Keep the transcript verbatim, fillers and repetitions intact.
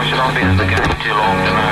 I should not be in the game too long tonight.